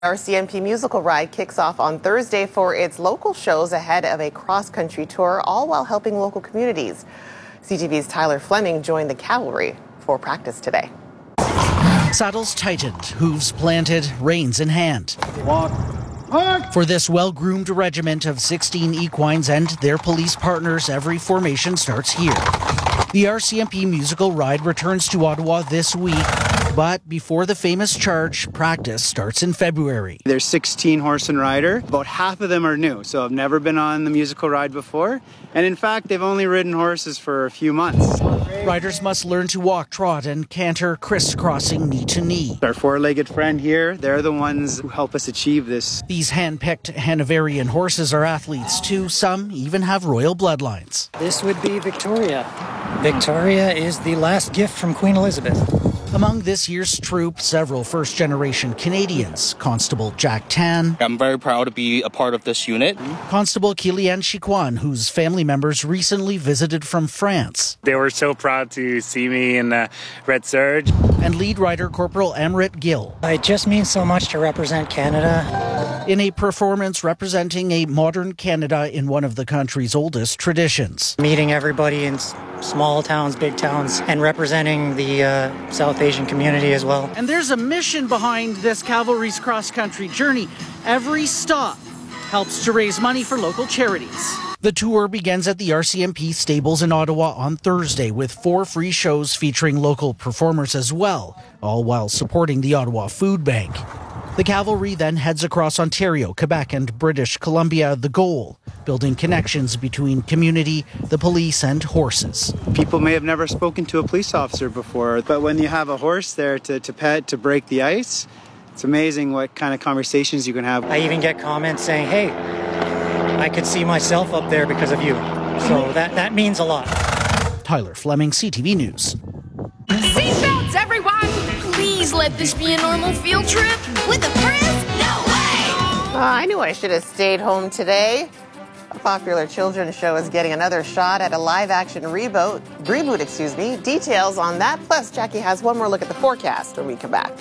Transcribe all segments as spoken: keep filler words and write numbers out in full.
R C M P Musical Ride kicks off on Thursday for its local shows ahead of a cross-country tour, all while helping local communities. C T V's Tyler Fleming joined the cavalry for practice today. Saddles tightened, hooves planted, reins in hand. Walk. Walk. For this well-groomed regiment of sixteen equines and their police partners, every formation starts here. The R C M P Musical Ride returns to Ottawa this week, but before the famous charge, practice starts in February. There's sixteen horse and rider. About half of them are new, so I've never been on the musical ride before. And in fact, they've only ridden horses for a few months. Riders must learn to walk, trot, and canter, crisscrossing knee to knee. Our four-legged friend here, they're the ones who help us achieve this. These hand-picked Hanoverian horses are athletes too. Some even have royal bloodlines. This would be Victoria. Victoria is the last gift from Queen Elizabeth. Among this year's troupe, several first-generation Canadians. Constable Jack Tan. I'm very proud to be a part of this unit. Constable Kilian Chiquan, whose family members recently visited from France. They were so proud to see me in the Red Surge. And lead rider Corporal Amrit Gill. It just means so much to represent Canada. In a performance representing a modern Canada in one of the country's oldest traditions. Meeting everybody in small towns, big towns, and representing the uh, South Asian community as well. And there's a mission behind this cavalry's cross-country journey. Every stop helps to raise money for local charities. The tour begins at the R C M P stables in Ottawa on Thursday with four free shows featuring local performers as well, all while supporting the Ottawa Food Bank. The cavalry then heads across Ontario, Quebec, and British Columbia, the goal, building connections between community, the police, and horses. People may have never spoken to a police officer before, but when you have a horse there to, to pet, to break the ice, it's amazing what kind of conversations you can have. I even get comments saying, hey, I could see myself up there because of you. So that, that means a lot. Tyler Fleming, C T V News. Seatbelts, everyone! Please let this be a normal field trip. With a prince? No way! Uh, I knew I should have stayed home today. A popular children's show is getting another shot at a live-action reboot. Reboot, excuse me. Details on that. Plus, Jackie has one more look at the forecast when we come back.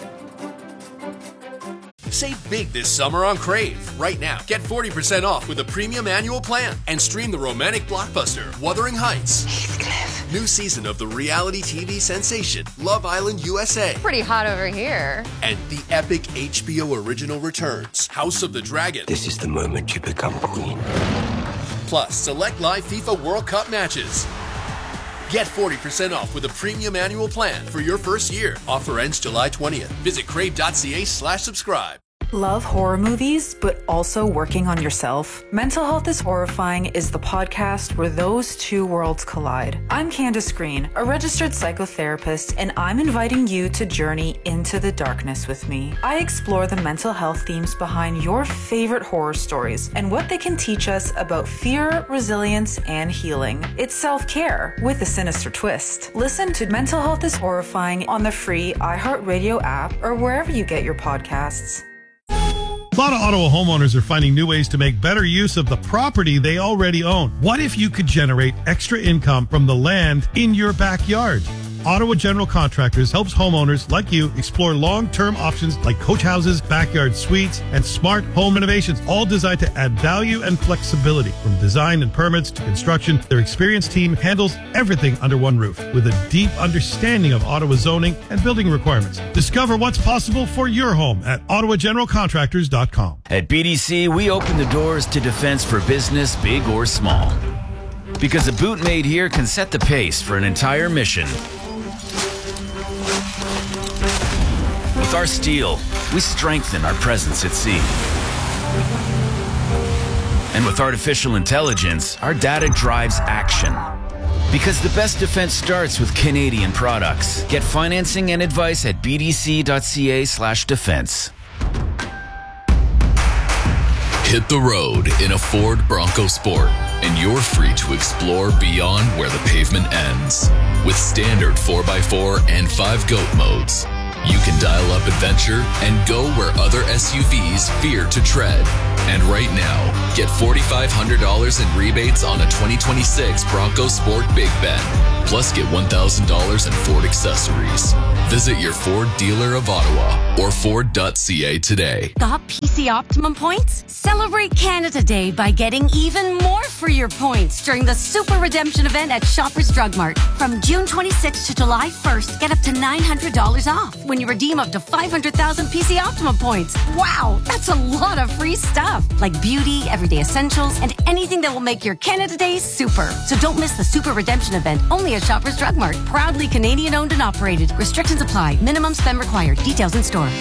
Save big this summer on Crave. Right now, get forty percent off with a premium annual plan and stream the romantic blockbuster Wuthering Heights. Heathcliff. New season of the reality T V sensation Love Island U S A. Pretty hot over here. And the epic H B O original returns House of the Dragon. This is the moment you become queen. Plus, select live FIFA World Cup matches. Get forty percent off with a premium annual plan for your first year. Offer ends July twentieth. Visit crave.ca slash subscribe. Love horror movies, but also working on yourself? Mental Health is Horrifying is the podcast where those two worlds collide. I'm Candace Green, a registered psychotherapist, and I'm inviting you to journey into the darkness with me. I explore the mental health themes behind your favorite horror stories and what they can teach us about fear, resilience, and healing. It's self-care with a sinister twist. Listen to Mental Health is Horrifying on the free iHeartRadio app or wherever you get your podcasts. A lot of Ottawa homeowners are finding new ways to make better use of the property they already own. What if you could generate extra income from the land in your backyard? Ottawa General Contractors helps homeowners like you explore long-term options like coach houses, backyard suites, and smart home renovations, all designed to add value and flexibility. From design and permits to construction, their experienced team handles everything under one roof with a deep understanding of Ottawa zoning and building requirements. Discover what's possible for your home at ottawa general contractors dot com. At B D C, we open the doors to defense for business, big or small. Because a boot made here can set the pace for an entire mission. With our steel, we strengthen our presence at sea. And with artificial intelligence, our data drives action. Because the best defense starts with Canadian products. Get financing and advice at bdc.ca slash defense. Hit the road in a Ford Bronco Sport, and you're free to explore beyond where the pavement ends. With standard four by four and five GOAT modes, you can dial up adventure and go where other S U Vs fear to tread. And right now, get four thousand five hundred dollars in rebates on a twenty twenty-six Bronco Sport Big Ben. Plus, get one thousand dollars in Ford accessories. Visit your Ford dealer of Ottawa or Ford dot C A today. Got P C Optimum points? Celebrate Canada Day by getting even more for your points during the Super Redemption event at Shoppers Drug Mart. From June twenty-sixth to July first, get up to nine hundred dollars off when you redeem up to five hundred thousand P C Optimum points. Wow, that's a lot of free stuff, like beauty, everyday essentials, and anything that will make your Canada Day super. So don't miss the Super Redemption event, only at Shoppers Drug Mart. Proudly Canadian owned and operated. Restrictions apply. Minimum spend required. Details in store.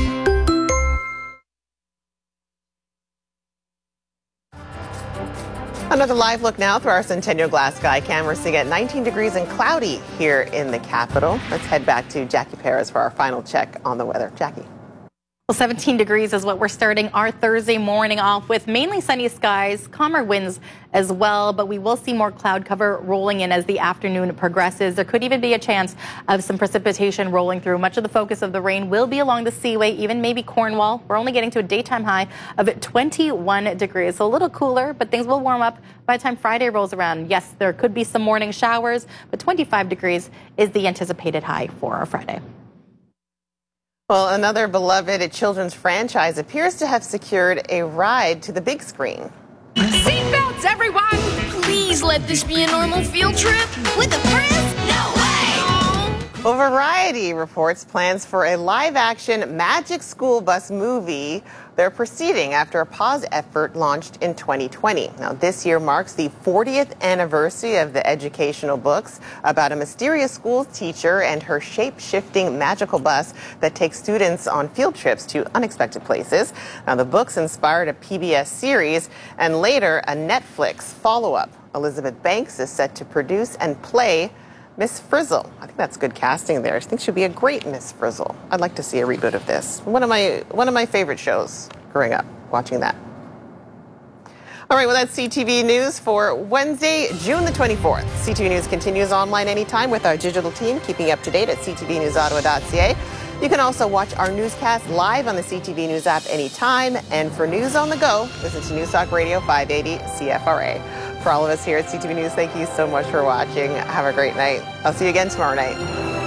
Another live look now through our Centennial Glass Sky Cam. We're seeing at nineteen degrees and cloudy here in the capital. Let's head back to Jackie Perez for our final check on the weather. Jackie. Well, seventeen degrees is what we're starting our Thursday morning off with. Mainly sunny skies, calmer winds as well, but we will see more cloud cover rolling in as the afternoon progresses. There could even be a chance of some precipitation rolling through. Much of the focus of the rain will be along the Seaway, even maybe Cornwall. We're only getting to a daytime high of twenty-one degrees, so a little cooler, but things will warm up by the time Friday rolls around. Yes, there could be some morning showers, but twenty-five degrees is the anticipated high for our Friday. Well, another beloved children's franchise appears to have secured a ride to the big screen. Seatbelts, everyone! Please let this be a normal field trip. With a friend? No way! Well, Variety reports plans for a live-action Magic School Bus movie. They're proceeding after a pause effort launched in twenty twenty. Now, this year marks the fortieth anniversary of the educational books about a mysterious school teacher and her shape-shifting magical bus that takes students on field trips to unexpected places. Now, the books inspired a P B S series and later a Netflix follow-up. Elizabeth Banks is set to produce and play Miss Frizzle. I think that's good casting there. I think she'll be a great Miss Frizzle. I'd like to see a reboot of this. One of my one of my favorite shows growing up, watching that. All right, well, that's C T V News for Wednesday, June the twenty-fourth. C T V News continues online anytime with our digital team, keeping up to date at C T V News Ottawa dot C A. You can also watch our newscast live on the C T V News app anytime. And for news on the go, listen to News Talk Radio five eighty C F R A. For all of us here at C T V News, thank you so much for watching. Have a great night. I'll see you again tomorrow night.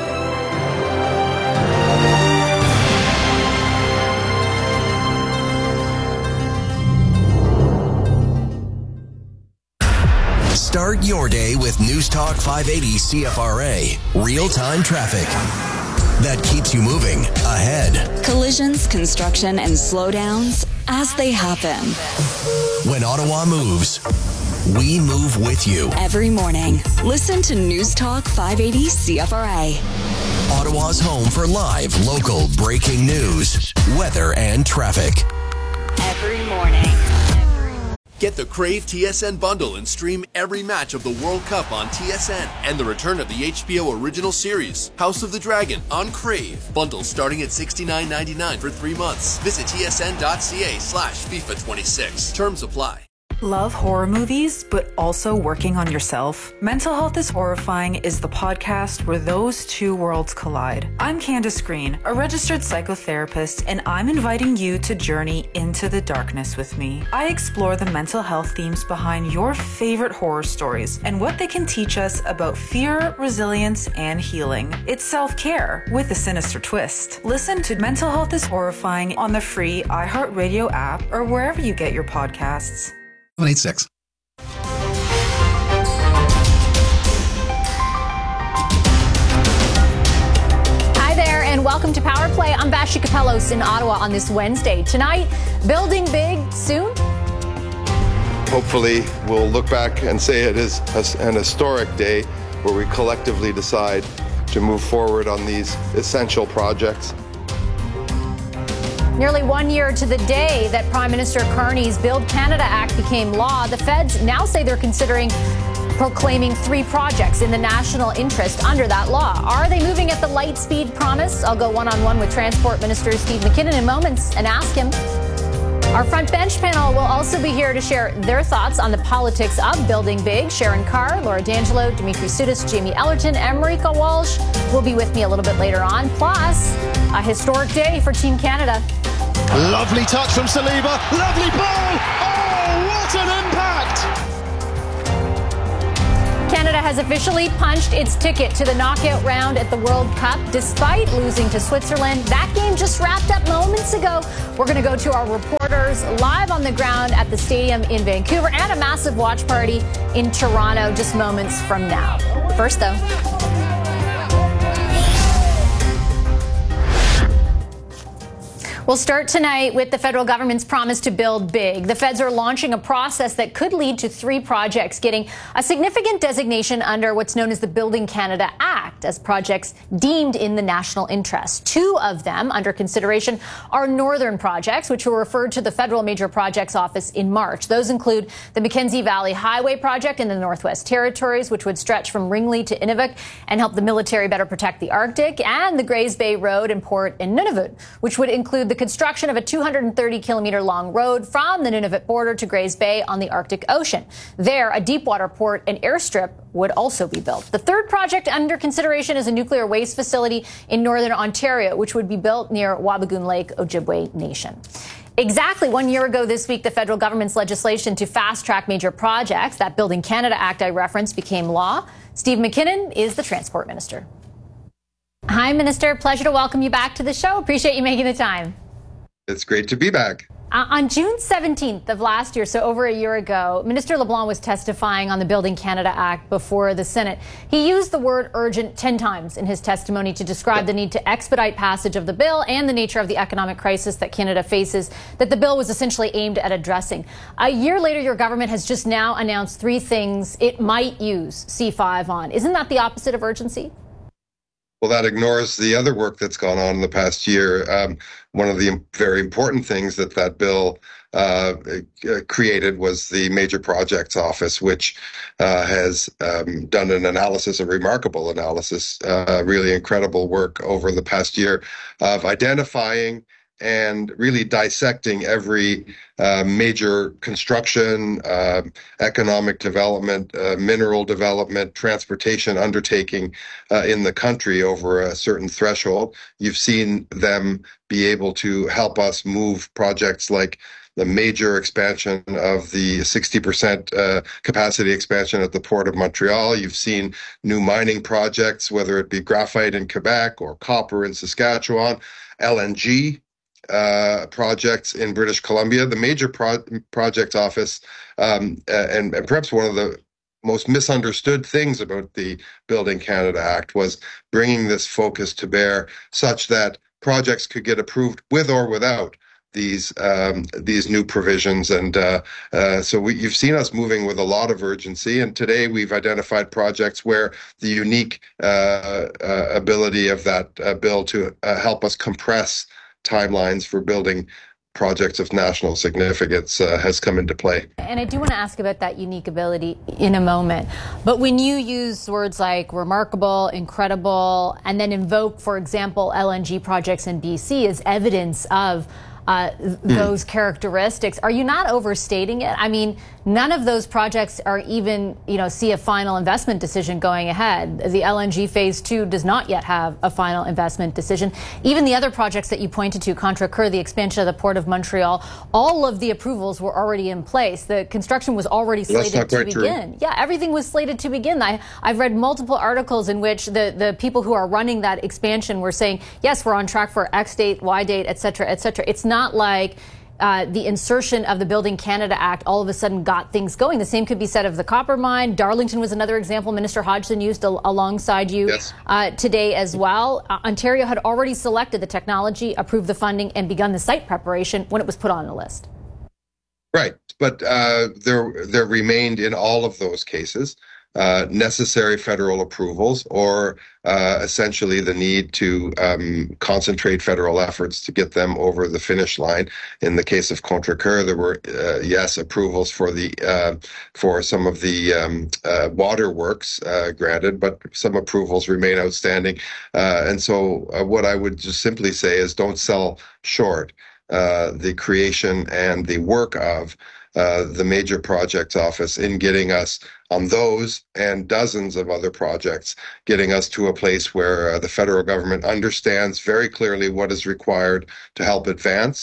Start your day with News Talk five eighty C F R A. Real-time traffic that keeps you moving ahead. Collisions, construction, and slowdowns as they happen. When Ottawa moves, we move with you. Every morning, listen to News Talk five eighty C F R A. Ottawa's home for live, local, breaking news, weather, and traffic. Every morning. Get the Crave T S N bundle and stream every match of the World Cup on T S N and the return of the H B O original series, House of the Dragon, on Crave. Bundle starting at sixty-nine ninety-nine for three months. Visit T S N dot C A slash FIFA twenty-six. Terms apply. Love horror movies, but also working on yourself? Mental Health is Horrifying is the podcast where those two worlds collide. I'm Candace Green, a registered psychotherapist, and I'm inviting you to journey into the darkness with me. I explore the mental health themes behind your favorite horror stories and what they can teach us about fear, resilience, and healing. It's self-care with a sinister twist. Listen to Mental Health is Horrifying on the free iHeartRadio app or wherever you get your podcasts. seven eight six. Hi there, and welcome to Power Play. I'm Vashi Capellos in Ottawa on this Wednesday. Tonight, building big soon. Hopefully, we'll look back and say it is an historic day where we collectively decide to move forward on these essential projects. Nearly one year to the day that Prime Minister Carney's Build Canada Act became law, the feds now say they're considering proclaiming three projects in the national interest under that law. Are they moving at the light speed promise? I'll go one-on-one with Transport Minister Steve McKinnon in moments and ask him. Our front bench panel will also be here to share their thoughts on the politics of building big. Sharon Carr, Laura D'Angelo, Dimitri Soudis, Jamie Ellerton, America Walsh will be with me a little bit later on. Plus, a historic day for Team Canada. Lovely touch from Saliba. Lovely ball. Oh, what an impact. Canada has officially punched its ticket to the knockout round at the World Cup despite losing to Switzerland. That game just wrapped up moments ago. We're going to go to our reporters live on the ground at the stadium in Vancouver and a massive watch party in Toronto just moments from now. First, though. We'll start tonight with the federal government's promise to build big. The feds are launching a process that could lead to three projects getting a significant designation under what's known as the Building Canada Act as projects deemed in the national interest. Two of them under consideration are northern projects, which were referred to the Federal Major Projects Office in March. Those include the Mackenzie Valley Highway project in the Northwest Territories, which would stretch from Ringley to Inuvik and help the military better protect the Arctic, and the Grays Bay Road and Port in Nunavut, which would include the construction of a two hundred thirty kilometer long road from the Nunavut border to Grays Bay on the Arctic Ocean. There, a deepwater port and airstrip would also be built. The third project under consideration is a nuclear waste facility in northern Ontario, which would be built near Wabigoon Lake, Ojibwe Nation. Exactly one year ago this week, the federal government's legislation to fast-track major projects, that Building Canada Act I referenced, became law. Steve McKinnon is the Transport Minister. Hi, Minister. Pleasure to welcome you back to the show. Appreciate you making the time. It's great to be back. Uh, on June seventeenth of last year, so over a year ago, Minister LeBlanc was testifying on the Building Canada Act before the Senate. He used the word urgent ten times in his testimony to describe the need to expedite passage of the bill and the nature of the economic crisis that Canada faces, that the bill was essentially aimed at addressing. A year later, your government has just now announced three things it might use C five on. Isn't that the opposite of urgency? Well, that ignores the other work that's gone on in the past year. Um, one of the very important things that that bill uh, created was the Major Projects Office, which uh, has um, done an analysis, a remarkable analysis, uh, really incredible work over the past year of identifying and really dissecting every uh, major construction, uh, economic development, uh, mineral development, transportation undertaking uh, in the country over a certain threshold. You've seen them be able to help us move projects like the major expansion of the sixty percent uh, capacity expansion at the Port of Montreal. You've seen new mining projects, whether it be graphite in Quebec or copper in Saskatchewan, L N G Uh, projects in British Columbia. The Major Pro- Projects Office, um, and, and perhaps one of the most misunderstood things about the Building Canada Act was bringing this focus to bear such that projects could get approved with or without these um, these new provisions. And uh, uh, so we, you've seen us moving with a lot of urgency. And today we've identified projects where the unique uh, uh, ability of that uh, bill to uh, help us compress timelines for building projects of national significance uh, has come into play. And I do want to ask about that unique ability in a moment. But when you use words like remarkable, incredible, and then invoke, for example, L N G projects in B C as evidence of uh, those mm. characteristics, are you not overstating it? I mean, none of those projects are even, you know, see a final investment decision going ahead. The L N G phase two does not yet have a final investment decision. Even the other projects that you pointed to, Contrecoeur, the expansion of the Port of Montreal, all of the approvals were already in place. The construction was already slated to begin. True. Yeah, everything was slated to begin. I, I've read multiple articles in which the, the people who are running that expansion were saying, yes, we're on track for X date, Y date, et cetera, et cetera. It's not like Uh, the insertion of the Building Canada Act all of a sudden got things going. The same could be said of the copper mine. Darlington was another example Minister Hodgson used al- alongside you yes. uh, today as well. Uh, Ontario had already selected the technology, approved the funding, and begun the site preparation when it was put on the list. Right. But uh, there, there remained in all of those cases uh, necessary federal approvals or uh, essentially the need to um, concentrate federal efforts to get them over the finish line. In the case of Contrecoeur, there were, uh, yes, approvals for the uh, for some of the um, uh, waterworks uh, granted, but some approvals remain outstanding. Uh, and so uh, what I would just simply say is don't sell short uh, the creation and the work of Uh, the Major Projects Office in getting us on those and dozens of other projects, getting us to a place where uh, the federal government understands very clearly what is required to help advance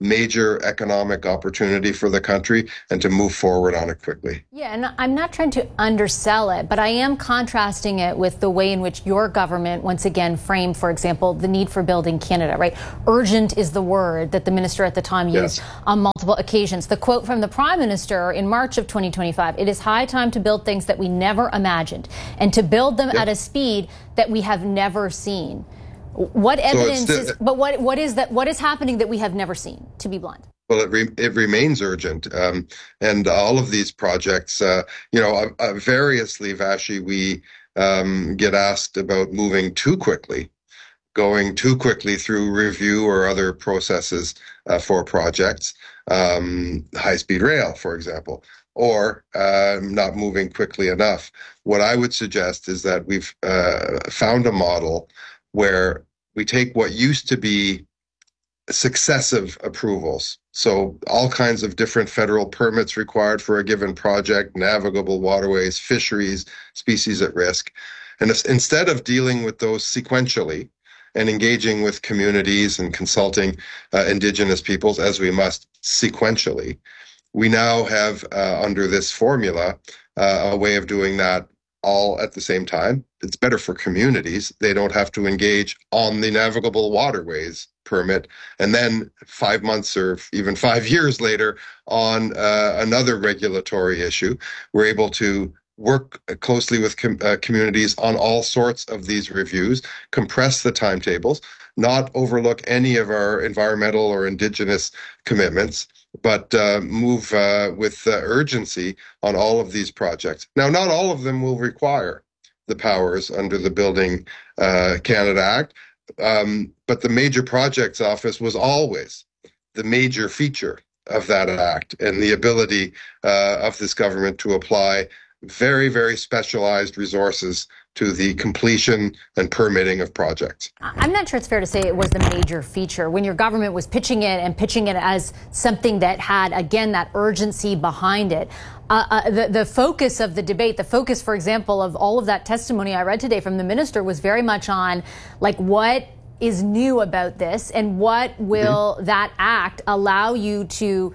major economic opportunity for the country and to move forward on it quickly. Yeah, and I'm not trying to undersell it, but I am contrasting it with the way in which your government once again framed, for example, the need for Building Canada, right? Urgent is the word that the minister at the time used yes. on multiple occasions. The quote from the Prime Minister in March of twenty twenty-five, it is high time to build things that we never imagined and to build them yep. at a speed that we have never seen. What evidence so is, but what, what is that, what is happening that we have never seen, to be blunt? Well, it, re, it remains urgent. Um, and all of these projects, uh, you know, uh, variously, Vashi, we um, get asked about moving too quickly, going too quickly through review or other processes uh, for projects, um, high-speed rail, for example, or uh, not moving quickly enough. What I would suggest is that we've uh, found a model where we take what used to be successive approvals, so all kinds of different federal permits required for a given project, navigable waterways, fisheries, species at risk, and if, instead of dealing with those sequentially and engaging with communities and consulting uh, Indigenous peoples, as we must sequentially, we now have, uh, under this formula, uh, a way of doing that all at the same time. It's better for communities. They don't have to engage on the navigable waterways permit and then five months or even five years later on uh, another regulatory issue. We're able to work closely with com- uh, communities on all sorts of these reviews, compress the timetables, not overlook any of our environmental or Indigenous commitments, but uh, move uh, with uh, urgency on all of these projects. Now, not all of them will require the powers under the Building uh, Canada Act, um, but the Major Projects Office was always the major feature of that act, and the ability uh, of this government to apply very, very specialized resources to the completion and permitting of projects. I'm not sure it's fair to say it was the major feature when your government was pitching it and pitching it as something that had, again, that urgency behind it. Uh, uh, the, the focus of the debate, the focus, for example, of all of that testimony I read today from the minister was very much on, like, what is new about this and what will mm-hmm. that act allow you to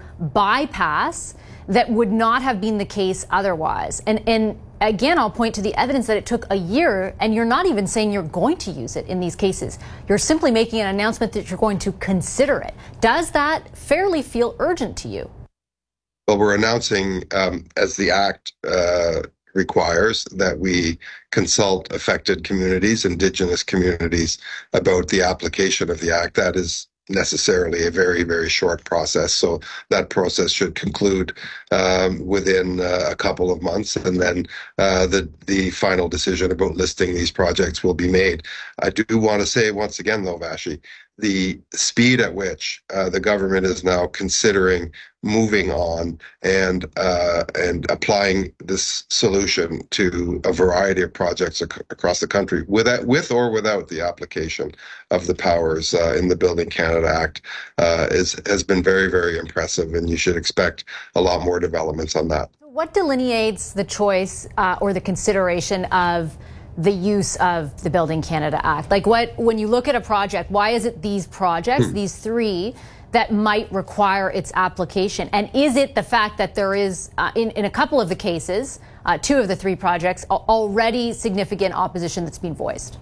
bypass that would not have been the case otherwise. And, and again, I'll point to the evidence that it took a year, and you're not even saying you're going to use it in these cases. You're simply making an announcement that you're going to consider it. Does that fairly feel urgent to you? Well, we're announcing, um, as the Act uh, requires, that we consult affected communities, Indigenous communities, about the application of the Act. That is necessarily a very, very short process. So that process should conclude um, within uh, a couple of months, and then uh, the the final decision about listing these projects will be made. I do want to say once again, though, Vashi, the speed at which uh, the government is now considering moving on and uh, and applying this solution to a variety of projects ac- across the country, without, with or without the application of the powers uh, in the Building Canada Act, uh, is has been very, very impressive, and you should expect a lot more developments on that. What delineates the choice uh, or the consideration of the use of the Building Canada Act? Like, what, when you look at a project, why is it these projects, hmm. these three, that might require its application? And is it the fact that there is, uh, in, in a couple of the cases, uh, two of the three projects, already significant opposition that's been voiced?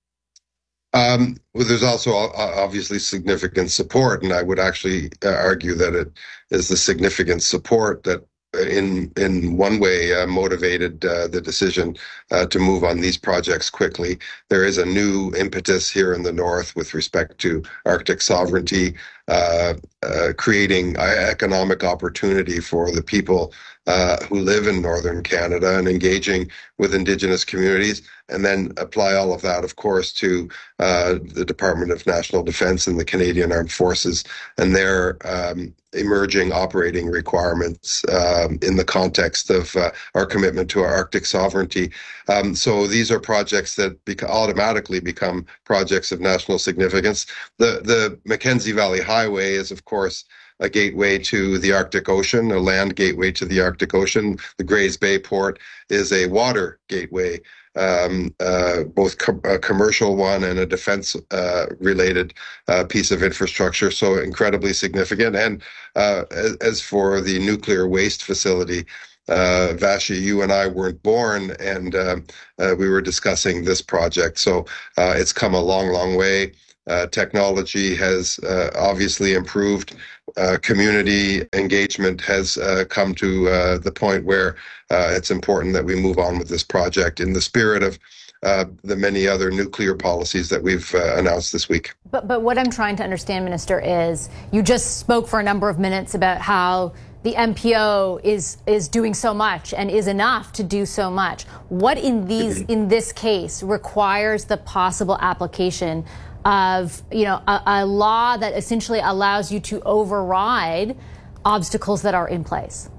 Um, well, there's also uh, obviously significant support, and I would actually uh, argue that it is the significant support that in in one way uh, motivated uh, the decision uh, to move on these projects quickly. There is a new impetus here in the North with respect to Arctic sovereignty, uh, uh, creating economic opportunity for the people uh, who live in Northern Canada and engaging with Indigenous communities, and then apply all of that, of course, to uh, the Department of National Defence and the Canadian Armed Forces and their um, emerging operating requirements um, in the context of uh, our commitment to our Arctic sovereignty. Um, so these are projects that beca- automatically become projects of national significance. The, the Mackenzie Valley Highway is, of course, a gateway to the Arctic Ocean, a land gateway to the Arctic Ocean. The Grays Bay port is a water gateway, um, uh, both com- a commercial one and a defense-related uh, uh, piece of infrastructure, so incredibly significant. And uh, as, as for the nuclear waste facility, Uh, Vashi, you and I weren't born, and uh, uh, we were discussing this project. So uh, it's come a long, long way. Uh, technology has uh, obviously improved. Uh, community engagement has uh, come to uh, the point where uh, it's important that we move on with this project in the spirit of uh, the many other nuclear policies that we've uh, announced this week. But, but what I'm trying to understand, Minister, is you just spoke for a number of minutes about how the M P O is is doing so much and is enough to do so much. What in these in this case requires the possible application of, you know, a, a law that essentially allows you to override obstacles that are in place?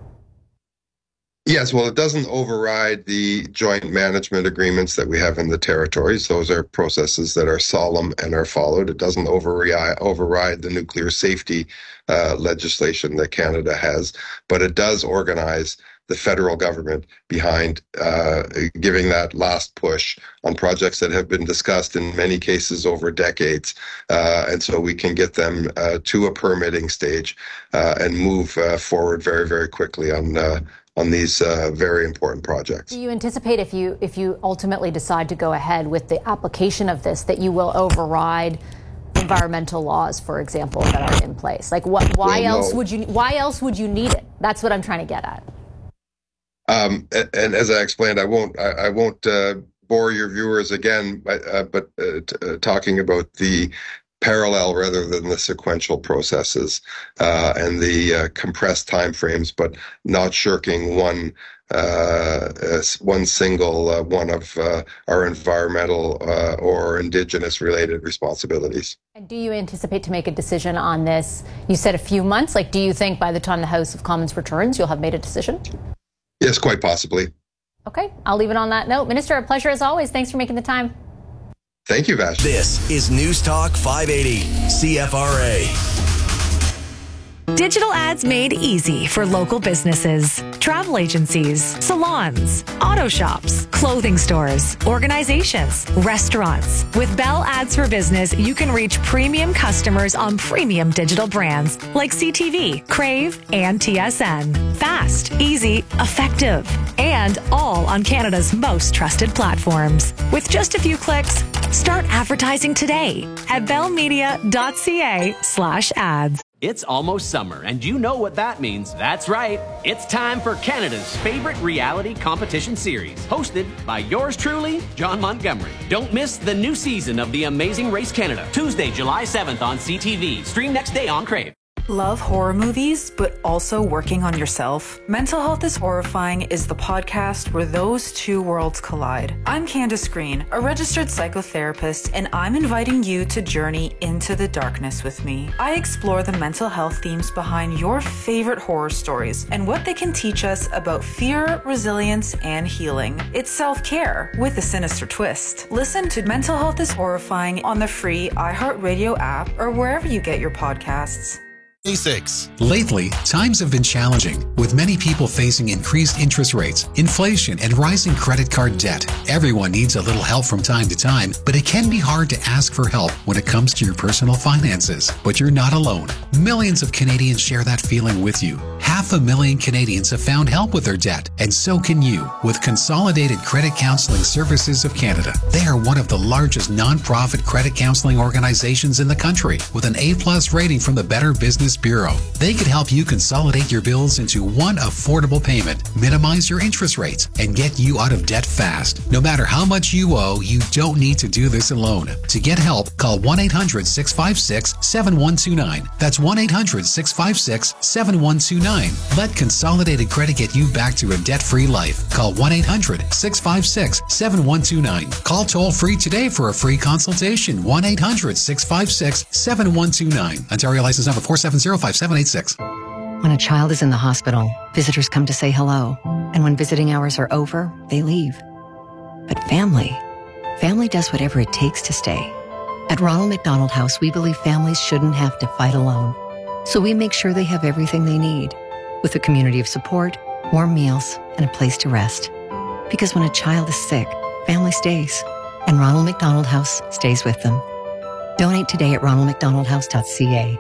Yes, well, it doesn't override the joint management agreements that we have in the territories. Those are processes that are solemn and are followed. It doesn't override, override the nuclear safety uh, legislation that Canada has, but it does organize the federal government behind uh, giving that last push on projects that have been discussed in many cases over decades. Uh, and so we can get them uh, to a permitting stage uh, and move uh, forward very, very quickly on uh, on these uh, very important projects. Do you anticipate, if you if you ultimately decide to go ahead with the application of this, that you will override environmental laws, for example, that are in place? Like, what? Why well, else no. would you? Why else would you need it? That's what I'm trying to get at. Um, and, and as I explained, I won't I, I won't uh, bore your viewers again, but, uh, but uh, t- uh, talking about the parallel rather than the sequential processes uh, and the uh, compressed timeframes, but not shirking one uh, one single uh, one of uh, our environmental uh, or Indigenous related responsibilities. And do you anticipate to make a decision on this? You said a few months. Like, do you think by the time the House of Commons returns, you'll have made a decision? Yes, quite possibly. Okay, I'll leave it on that note. Minister, a pleasure as always. Thanks for making the time. Thank you, Vash. This is News Talk five eighty C F R A. Digital ads made easy for local businesses, travel agencies, salons, auto shops, clothing stores, organizations, restaurants. With Bell Ads for Business, you can reach premium customers on premium digital brands like C T V, Crave, and T S N. Fast, easy, effective, and all on Canada's most trusted platforms. With just a few clicks, start advertising today at bellmedia.ca slash ads. It's almost summer, and you know what that means. That's right. It's time for Canada's favorite reality competition series, hosted by yours truly, John Montgomery. Don't miss the new season of The Amazing Race Canada, Tuesday, July seventh on C T V. Stream next day on Crave. Love horror movies, but also working on yourself? Mental Health is Horrifying is the podcast where those two worlds collide. I'm Candace Green, a registered psychotherapist, and I'm inviting you to journey into the darkness with me. I explore the mental health themes behind your favorite horror stories and what they can teach us about fear, resilience, and healing. It's self-care with a sinister twist. Listen to Mental Health is Horrifying on the free iHeartRadio app or wherever you get your podcasts. twenty-six. Lately, times have been challenging, with many people facing increased interest rates, inflation, and rising credit card debt. Everyone needs a little help from time to time, but it can be hard to ask for help when it comes to your personal finances. But you're not alone. Millions of Canadians share that feeling with you. Half a million Canadians have found help with their debt, and so can you with Consolidated Credit Counseling Services of Canada. They are one of the largest nonprofit credit counseling organizations in the country, with an A-plus rating from the Better Business Bureau. They could help you consolidate your bills into one affordable payment, minimize your interest rates, and get you out of debt fast. No matter how much you owe, you don't need to do this alone. To get help, call one eight hundred six five six seven one two nine. That's one eight hundred six five six seven one two nine. Let Consolidated Credit get you back to a debt-free life. Call one eight hundred six five six seven one two nine. Call toll-free today for a free consultation. one eight hundred six five six seven one two nine. Ontario license number four seven zero five seven eight six. When a child is in the hospital, visitors come to say hello. And when visiting hours are over, they leave. But family, family does whatever it takes to stay. At Ronald McDonald House, we believe families shouldn't have to fight alone. So we make sure they have everything they need, with a community of support, warm meals, and a place to rest. Because when a child is sick, family stays, and Ronald McDonald House stays with them. Donate today at ronald mcdonald house dot c a.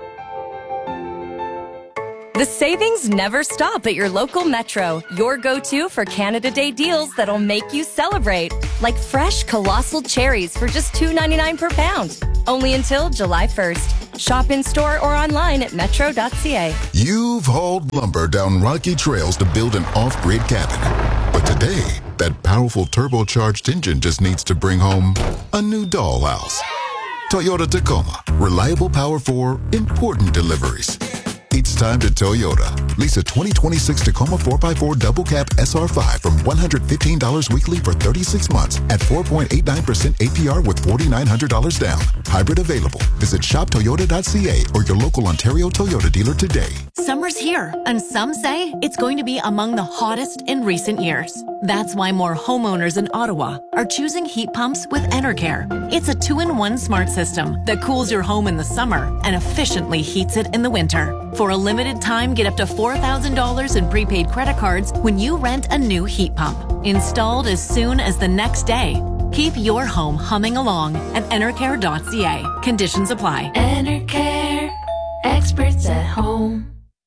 The savings never stop at your local Metro, your go-to for Canada Day deals that'll make you celebrate. Like fresh colossal cherries for just two ninety-nine per pound. Only until July first. Shop in-store or online at metro dot c a. You've hauled lumber down rocky trails to build an off-grid cabin. But today, that powerful turbocharged engine just needs to bring home a new dollhouse. Toyota Tacoma. Reliable power for important deliveries. It's time to Toyota. Lease a twenty twenty-six Tacoma four by four Double Cab S R five from one hundred fifteen dollars weekly for thirty-six months at four point eight nine percent A P R with four thousand nine hundred dollars down. Hybrid available. Visit shop toyota dot c a or your local Ontario Toyota dealer today. Summer's here, and some say it's going to be among the hottest in recent years. That's why more homeowners in Ottawa are choosing heat pumps with Enercare. It's a two-in-one smart system that cools your home in the summer and efficiently heats it in the winter. For a limited time, get up to four thousand dollars in prepaid credit cards when you rent a new heat pump. Installed as soon as the next day. Keep your home humming along at enercare dot c a. Conditions apply. Enercare, experts at home.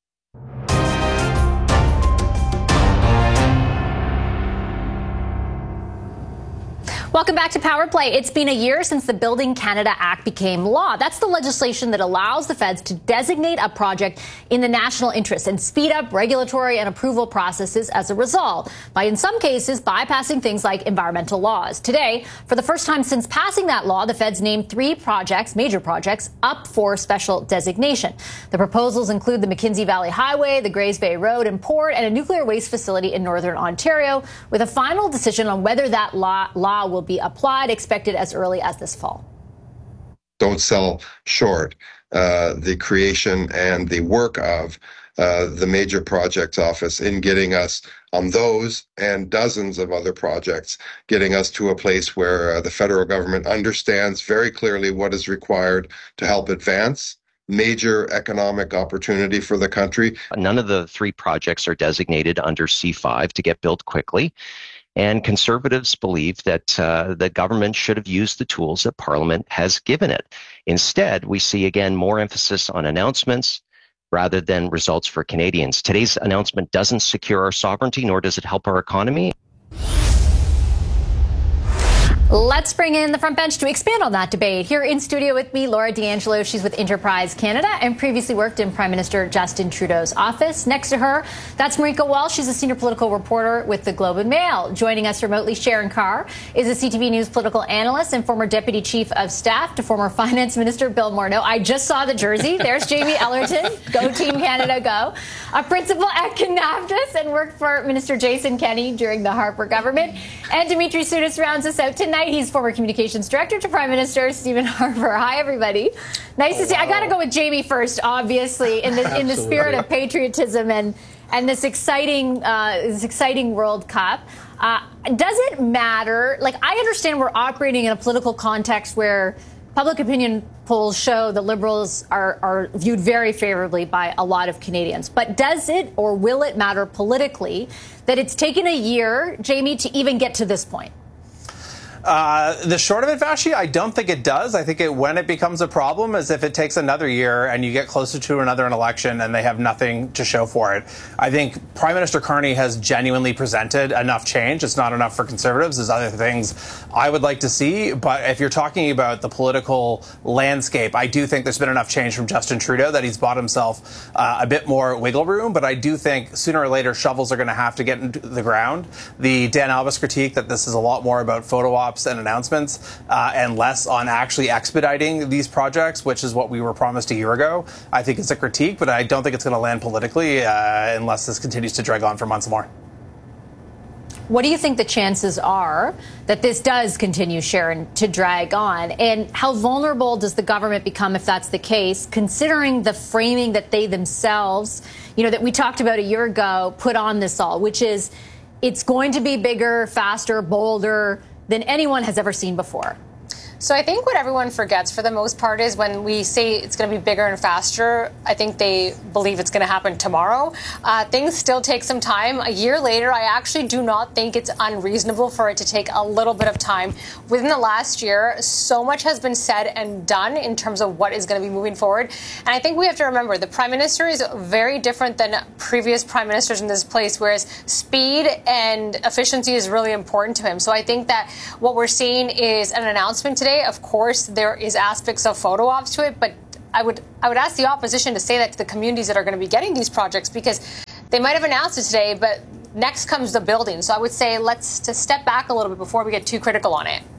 Welcome back to Power Play. It's been a year since the Building Canada Act became law. That's the legislation that allows the feds to designate a project in the national interest and speed up regulatory and approval processes as a result, by in some cases bypassing things like environmental laws. Today, for the first time since passing that law, the feds named three projects, major projects, up for special designation. The proposals include the Mackenzie Valley Highway, the Grays Bay Road and Port, and a nuclear waste facility in northern Ontario, with a final decision on whether that law, law will be applied expected as early as this fall. Don't sell short uh, the creation and the work of uh, the Major Projects Office in getting us on those and dozens of other projects, getting us to a place where uh, the federal government understands very clearly what is required to help advance major economic opportunity for the country. None of the three projects are designated under C five to get built quickly. And Conservatives believe that uh, the government should have used the tools that Parliament has given it. Instead, we see, again, more emphasis on announcements rather than results for Canadians. Today's announcement doesn't secure our sovereignty, nor does it help our economy. Let's bring in the front bench to expand on that debate. Here in studio with me, Laura D'Angelo. She's with Enterprise Canada and previously worked in Prime Minister Justin Trudeau's office. Next to her, that's Marika Walsh. She's a senior political reporter with the Globe and Mail. Joining us remotely, Sharon Carr is a C T V News political analyst and former deputy chief of staff to former Finance Minister Bill Morneau. I just saw the jersey. There's Jamie Ellerton. Go Team Canada, go. A principal at Kanaftis and worked for Minister Jason Kenney during the Harper government. And Dimitri Soudis rounds us out tonight. He's former communications director to Prime Minister Stephen Harper. Hi, everybody. Nice oh, to see. Wow. I got to go with Jamie first, obviously, in the in the spirit of patriotism and and this exciting uh, this exciting World Cup. Uh, does it matter? Like, I understand we're operating in a political context where public opinion polls show that Liberals are, are viewed very favorably by a lot of Canadians. But does it or will it matter politically that it's taken a year, Jamie, to even get to this point? Uh, the short of it, Vashi, I don't think it does. I think it, when it becomes a problem is if it takes another year and you get closer to another election and they have nothing to show for it. I think Prime Minister Carney has genuinely presented enough change. It's not enough for Conservatives. There's other things I would like to see. But if you're talking about the political landscape, I do think there's been enough change from Justin Trudeau that he's bought himself uh, a bit more wiggle room. But I do think sooner or later shovels are going to have to get into the ground. The Dan Albas critique that this is a lot more about photo ops and announcements uh, and less on actually expediting these projects, which is what we were promised a year ago. I think it's a critique, but I don't think it's going to land politically uh, unless this continues to drag on for months more. What do you think the chances are that this does continue, Sharon, to drag on? And how vulnerable does the government become if that's the case, considering the framing that they themselves, you know, that we talked about a year ago, put on this all, which is it's going to be bigger, faster, bolder than anyone has ever seen before? So I think what everyone forgets for the most part is when we say it's going to be bigger and faster, I think they believe it's going to happen tomorrow. Uh, things still take some time. A year later, I actually do not think it's unreasonable for it to take a little bit of time. Within the last year, so much has been said and done in terms of what is going to be moving forward. And I think we have to remember the Prime Minister is very different than previous Prime Ministers in this place, whereas speed and efficiency is really important to him. So I think that what we're seeing is an announcement today. Of course, there is aspects of photo ops to it, but I would I would ask the opposition to say that to the communities that are going to be getting these projects, because they might have announced it today, but next comes the building. So I would say let's to step back a little bit before we get too critical on it.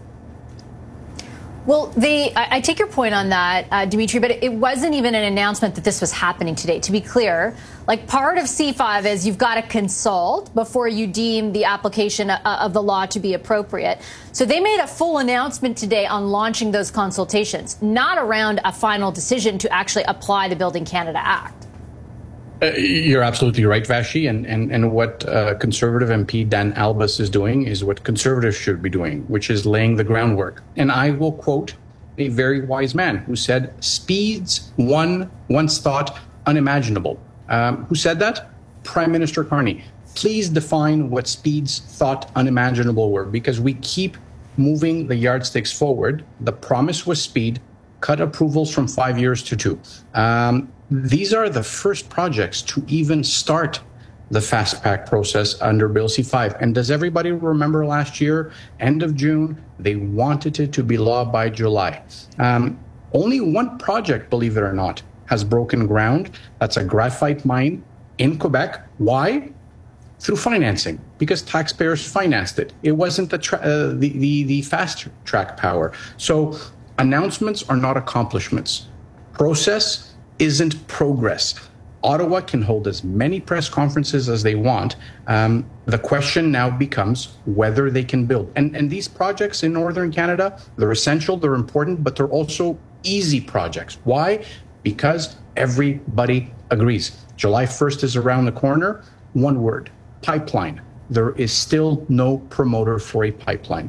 Well, the, I, I take your point on that, uh, Dimitri, but it wasn't even an announcement that this was happening today. To be clear, like part of C five is you've got to consult before you deem the application uh, of the law to be appropriate. So they made a full announcement today on launching those consultations, not around a final decision to actually apply the Building Canada Act. Uh, you're absolutely right, Vashi, and, and, and what uh, Conservative M P Dan Albas is doing is what Conservatives should be doing, which is laying the groundwork. And I will quote a very wise man who said, speeds one once thought unimaginable. Um, who said that? Prime Minister Carney. Please define what speeds thought unimaginable were, because we keep moving the yardsticks forward. The promise was speed, cut approvals from five years to two. Um, These are the first projects to even start the fast-pack process under Bill C five. And does everybody remember last year, end of June, they wanted it to be law by July. Um, only one project, believe it or not, has broken ground. That's a graphite mine in Quebec. Why? Through financing, because taxpayers financed it. It wasn't the, tra- uh, the, the, the fast-track power. So announcements are not accomplishments. Process isn't progress. Ottawa can hold as many press conferences as they want. Um, the question now becomes whether they can build. And, and these projects in Northern Canada, they're essential, they're important, but they're also easy projects. Why? Because everybody agrees. July first is around the corner. One word, pipeline. There is still no promoter for a pipeline.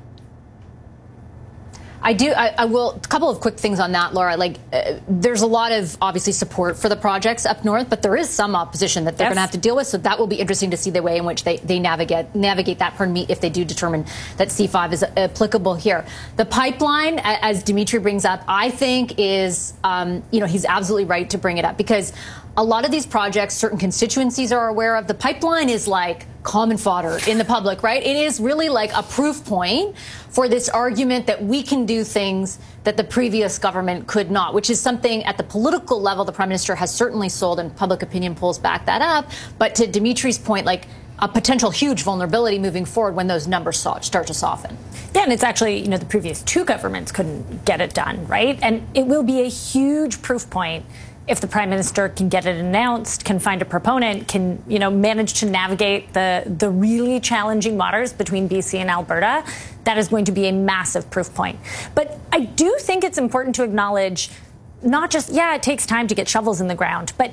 I do. I, I will. A couple of quick things on that, Laura. Like, uh, there's a lot of obviously support for the projects up north, but there is some opposition that they're yes. going to have to deal with. So that will be interesting to see the way in which they, they navigate navigate that. Pardon me, if they do determine that C five is applicable here. The pipeline, as Dimitri brings up, I think is, um, you know, he's absolutely right to bring it up, because a lot of these projects, certain constituencies are aware of. The pipeline is like common fodder in the public, right? It is really like a proof point for this argument that we can do things that the previous government could not, which is something at the political level the Prime Minister has certainly sold, and public opinion polls back that up. But to Dimitri's point, like a potential huge vulnerability moving forward when those numbers start to soften. Yeah, and it's actually, you know, the previous two governments couldn't get it done, right? And it will be a huge proof point if the Prime Minister can get it announced, can find a proponent, can, you know, manage to navigate the, the really challenging waters between B C and Alberta. That is going to be a massive proof point. But I do think it's important to acknowledge not just, yeah, it takes time to get shovels in the ground, but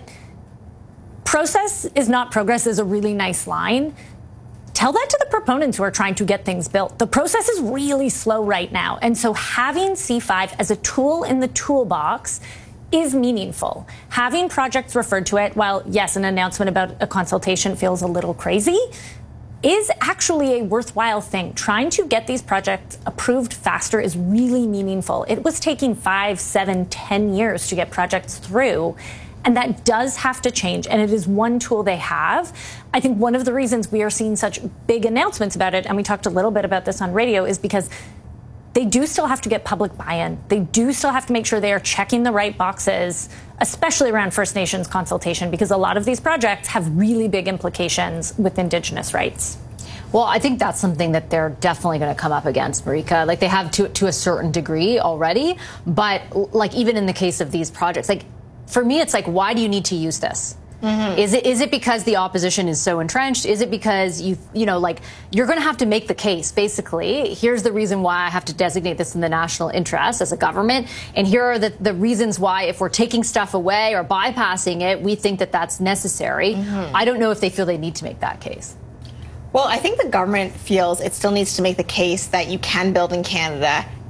process is not progress is a really nice line. Tell that to the proponents who are trying to get things built. The process is really slow right now. And so having C five as a tool in the toolbox is meaningful. Having projects referred to it, while yes, an announcement about a consultation feels a little crazy, is actually a worthwhile thing. Trying to get these projects approved faster is really meaningful. It was taking five, seven, ten years to get projects through, and that does have to change, and it is one tool they have. I think one of the reasons we are seeing such big announcements about it, and we talked a little bit about this on radio, is because they do still have to get public buy-in. They do still have to make sure they are checking the right boxes, especially around First Nations consultation, because a lot of these projects have really big implications with Indigenous rights. Well, I think that's something that they're definitely going to come up against, Marika. Like, they have to to a certain degree already, but like even in the case of these projects, like for me, it's like, why do you need to use this? Mm-hmm. Is it is it because the opposition is so entrenched? Is it because you you know like you're going to have to make the case? Basically, here's the reason why I have to designate this in the national interest as a government, and here are the the reasons why if we're taking stuff away or bypassing it, we think that that's necessary. Mm-hmm. I don't know if they feel they need to make that case. Well, I think the government feels it still needs to make the case that you can build in Canada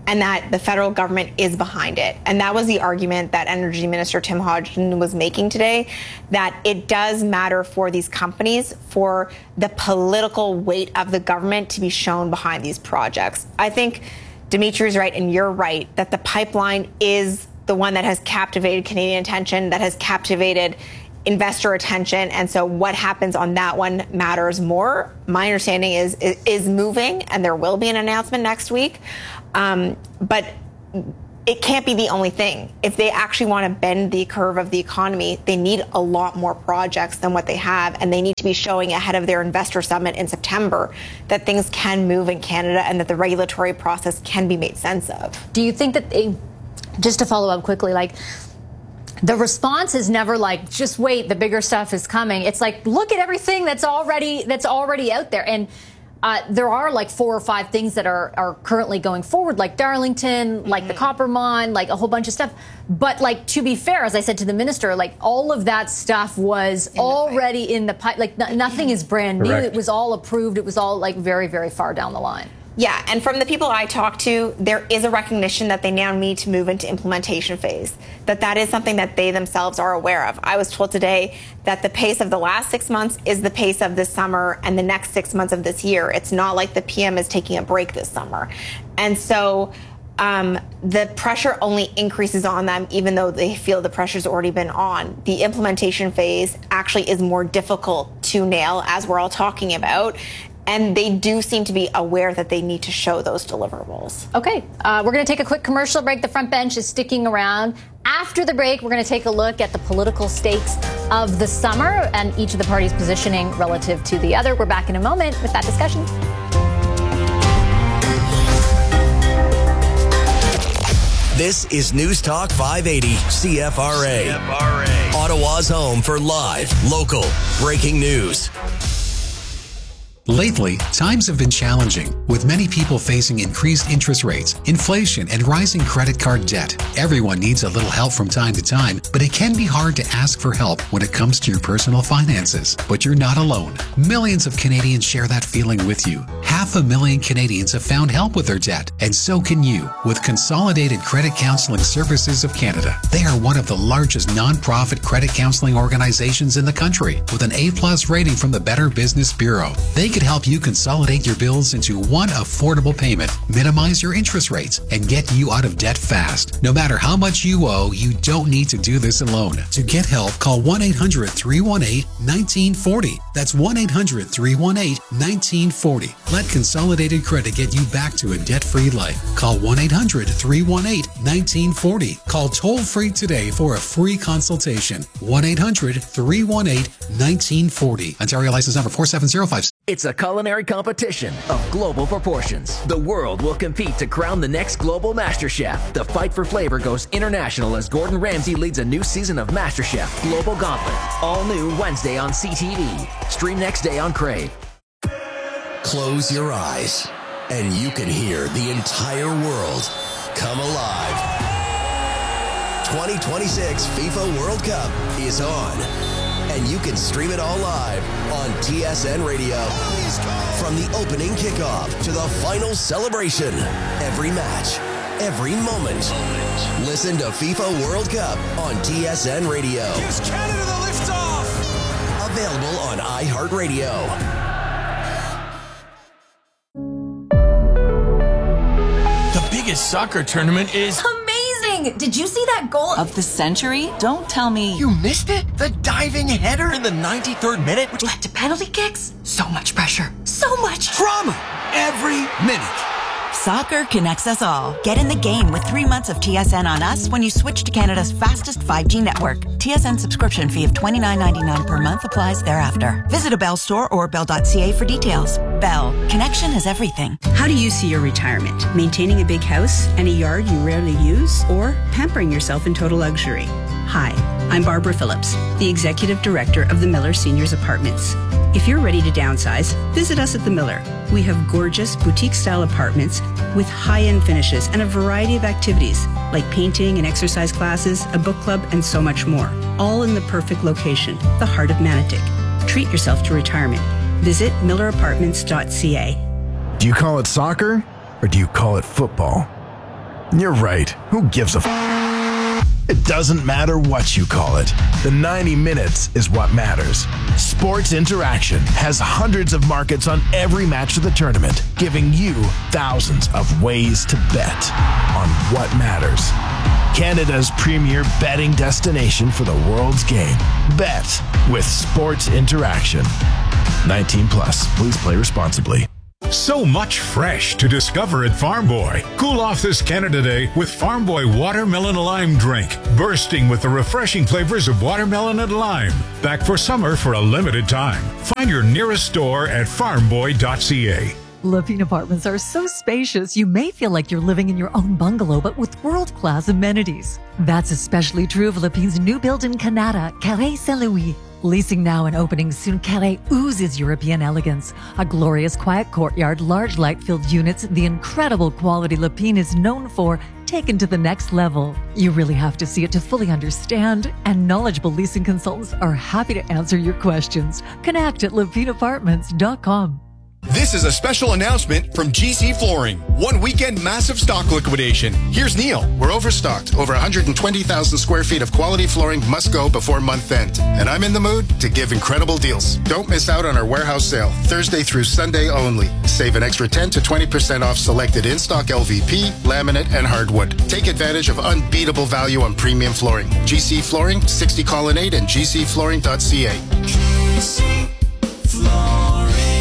and that the federal government is behind it. And that was the argument that Energy Minister Tim Hodgson was making today, that it does matter for these companies for the political weight of the government to be shown behind these projects. I think Dimitri's right and you're right that the pipeline is the one that has captivated Canadian attention, that has captivated investor attention, and so what happens on that one matters more. My understanding is is, is moving, and there will be an announcement next week. Um, but it can't be the only thing. If they actually want to bend the curve of the economy, they need a lot more projects than what they have, and they need to be showing ahead of their investor summit in September that things can move in Canada and that the regulatory process can be made sense of. Do you think that they, just to follow up quickly, like, the response is never like, just wait, the bigger stuff is coming. It's like, look at everything that's already that's already out there. And uh, there are like four or five things that are, are currently going forward, like Darlington, mm-hmm. like the copper mine, like a whole bunch of stuff. But like, to be fair, as I said to the minister, like all of that stuff was in already the in the pipe. Like n- nothing is brand new. Correct. It was all approved. It was all like very, very far down the line. Yeah, and from the people I talk to, there is a recognition that they now need to move into implementation phase, that that is something that they themselves are aware of. I was told today that the pace of the last six months is the pace of this summer and the next six months of this year. It's not like the P M is taking a break this summer. And so um, the pressure only increases on them, even though they feel the pressure's already been on. The implementation phase actually is more difficult to nail, as we're all talking about. And they do seem to be aware that they need to show those deliverables. Okay, uh, we're going to take a quick commercial break. The front bench is sticking around. After the break, we're going to take a look at the political stakes of the summer and each of the parties' positioning relative to the other. We're back in a moment with that discussion. This is News Talk five eighty C F R A. C F R A. Ottawa's home for live, local, breaking news. Lately, times have been challenging, with many people facing increased interest rates, inflation, and rising credit card debt. Everyone needs a little help from time to time, but it can be hard to ask for help when it comes to your personal finances. But you're not alone. Millions of Canadians share that feeling with you. Half a million Canadians have found help with their debt, and so can you, with Consolidated Credit Counseling Services of Canada. They are one of the largest non-profit credit counseling organizations in the country, with an A-plus rating from the Better Business Bureau. They could help you consolidate your bills into one affordable payment, minimize your interest rates, and get you out of debt fast. No matter how much you owe, you don't need to do this alone. To get help, call one eight hundred, three one eight, one nine four zero. That's one eight hundred, three one eight, one nine four zero. Let Consolidated Credit get you back to a debt-free life. Call one eight hundred, three one eight, one nine four zero. Call toll-free today for a free consultation. one eight hundred, three one eight, one nine four zero. Ontario license number four seven zero five. It's a culinary competition of global proportions. The world will compete to crown the next global MasterChef. The fight for flavor goes international as Gordon Ramsay leads a new season of MasterChef Global Gauntlet. All new Wednesday on C T V. Stream next day on Crave. Close your eyes, and you can hear the entire world come alive. twenty twenty-six FIFA World Cup is on, and you can stream it all live on T S N Radio. From the opening kickoff to the final celebration, every match, every moment. Listen to FIFA World Cup on T S N Radio. Gives Canada the liftoff. Available on iHeartRadio. The biggest soccer tournament is amazing. Did you see that goal of the century? Don't tell me you missed it. The diving header in the ninety-third minute, which led to penalty kicks. So much pressure. So much drama every minute. Soccer connects us all. Get in the game with three months of T S N on us when you switch to Canada's fastest five G network. T S N subscription fee of twenty-nine ninety-nine per month applies thereafter. Visit a Bell store or bell dot c a for details. Bell. Connection is everything. How do you see your retirement? Maintaining a big house and a yard you rarely use, or pampering yourself in total luxury? Hi, I'm Barbara Phillips, the Executive Director of the Miller Seniors Apartments. If you're ready to downsize, visit us at the Miller. We have gorgeous boutique-style apartments with high-end finishes and a variety of activities like painting and exercise classes, a book club, and so much more. All in the perfect location, the heart of Manotick. Treat yourself to retirement. Visit miller apartments dot c a. Do you call it soccer or do you call it football? You're right. Who gives a f? It doesn't matter what you call it. The ninety minutes is what matters. Sports Interaction has hundreds of markets on every match of the tournament, giving you thousands of ways to bet on what matters. Canada's premier betting destination for the world's game. Bet with Sports Interaction. nineteen plus. Please play responsibly. So much fresh to discover at Farm Boy. Cool off this Canada Day with Farm Boy Watermelon Lime Drink, bursting with the refreshing flavors of watermelon and lime. Back for summer for a limited time. Find your nearest store at farm boy dot c a. Lepine apartments are so spacious, you may feel like you're living in your own bungalow, but with world-class amenities. That's especially true of Lepine's new build in Canada, Carré Saint-Louis. Leasing now and opening soon, Carré oozes European elegance. A glorious quiet courtyard, large light-filled units, the incredible quality Lepine is known for, taken to the next level. You really have to see it to fully understand, and knowledgeable leasing consultants are happy to answer your questions. Connect at lepine apartments dot com. This is a special announcement from G C Flooring. One weekend massive stock liquidation. Here's Neil. We're overstocked. Over one hundred twenty thousand square feet of quality flooring must go before month end. And I'm in the mood to give incredible deals. Don't miss out on our warehouse sale. Thursday through Sunday only. Save an extra ten to twenty percent off selected in-stock L V P, laminate, and hardwood. Take advantage of unbeatable value on premium flooring. G C Flooring, sixty Colonnade, and g c flooring dot c a. G C Flooring.